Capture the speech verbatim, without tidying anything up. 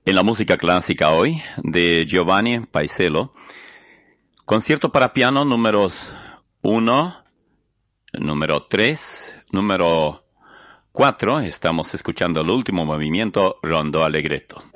En la música clásica hoy, de Giovanni Paisiello, concierto para piano números uno, número tres, número cuatro, estamos escuchando el último movimiento, Rondo Allegretto.